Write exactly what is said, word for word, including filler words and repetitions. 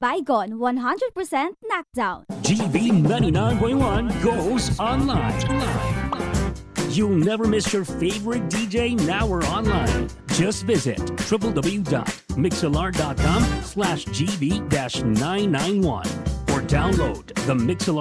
Baygon one hundred percent knockdown. G B ninety-nine point one goes online. You'll never miss your favorite D J now or online. Just visit w w w dot mixlr dot com slash G B nine nine one or download the Mixlr